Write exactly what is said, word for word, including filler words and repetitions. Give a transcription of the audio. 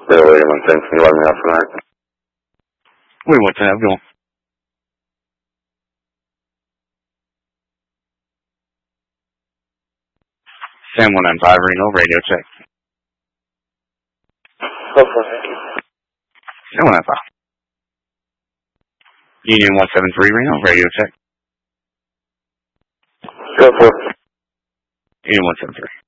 Bill William one ten, can you let me know for that? William one ten, how's it going? Sam one nine five, Reno, radio check. Go for it. Sam one nine five. Union one seven three, Reno, radio check. Go for it. Union one seven three.